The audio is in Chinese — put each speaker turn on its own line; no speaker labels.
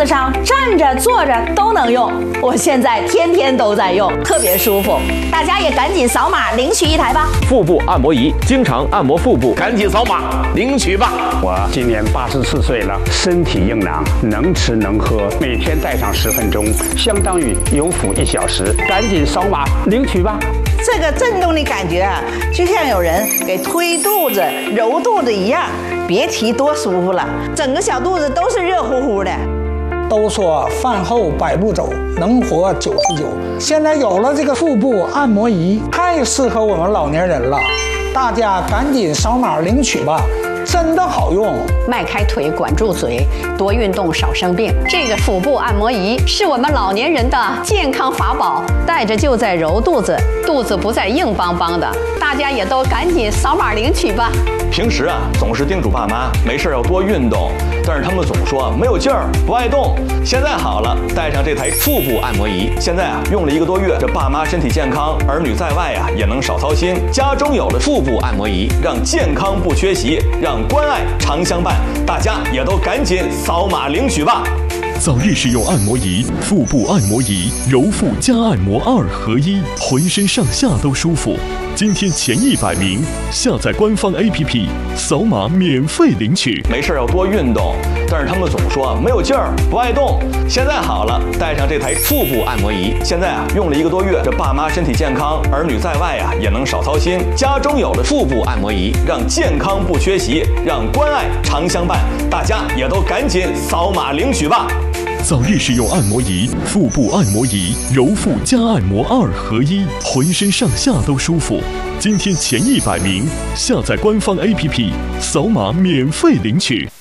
子上站着坐着都能用，我现在天天都在用，特别舒服。大家也赶紧扫码领取一台吧。
腹部按摩仪，经常按摩腹部，赶紧扫码领取吧。
我今年84岁了，身体硬朗，能吃能喝，每天戴上10分钟，相当于有腹1小时，赶紧扫码领取吧。
这个震动的感觉啊，就像有人给推肚子、揉肚子一样，别提多舒服了，整个小肚子都是热乎乎的。
都说饭后100步走，能活99。现在有了这个腹部按摩仪，太适合我们老年人了，大家赶紧扫码领取吧。真的好用，
迈开腿，管住嘴，多运动，少生病。这个腹部按摩仪是我们老年人的健康法宝，带着就在揉肚子，肚子不再硬邦邦的。大家也都赶紧扫码领取吧。
平时啊，总是叮嘱爸妈没事要多运动，但是他们总说没有劲儿，不爱动。现在好了，带上这台腹部按摩仪，现在啊用了1个多月，这爸妈身体健康，儿女在外啊也能少操心。家中有了腹部按摩仪，让健康不缺席，让关爱常相伴，大家也都赶紧扫码领取吧。
早日使用按摩仪，腹部按摩仪，揉腹加按摩2合1，浑身上下都舒服。今天前100名下载官方 APP， 扫码免费领取。
没事要多运动，但是他们总说没有劲儿，不爱动。现在好了，带上这台腹部按摩仪，现在啊用了1个多月，这爸妈身体健康，儿女在外啊也能少操心。家中有了腹部按摩仪，让健康不缺席，让关爱常相伴，大家也都赶紧扫码领取吧。
早日使用按摩仪，腹部按摩仪，揉腹加按摩2合1，浑身上下都舒服。今天前100名下载官方 APP， 扫码免费领取。